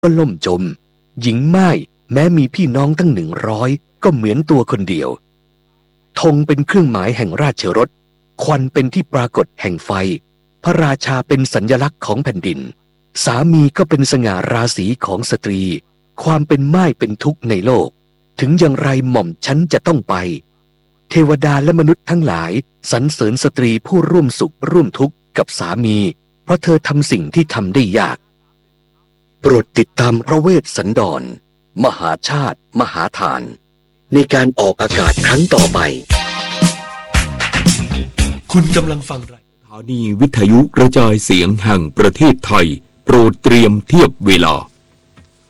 ก็ล่มจมหญิงม่ายแม้มีพี่น้องตั้ง100ก็เหมือนตัวคนเดียวธงเป็นเครื่องหมายแห่งราชรสควันเป็นที่ปรากฏแห่งไฟพระราชาเป็นสัญลักษณ์ของแผ่นดินสามีก็เป็นสง่าราศีของสตรีความเป็นม่ายเป็นทุกข์ในโลกถึงอย่างไรหม่อมฉันจะต้องไปเทวดาและมนุษย์ทั้งหลายสรรเสริญสตรีผู้ร่วมสุขร่วมทุกข์กับสามีเพราะเธอทำสิ่งที่ทำได้ยากโปรดติดตามพระเวสสันดรมหาชาติมหาทานในการออกอากาศครั้งต่อไปคุณกำลังฟังรายสถานีวิทยุกระจายเสียงแห่งประเทศไทยโปรดเตรียมเทียบเวลา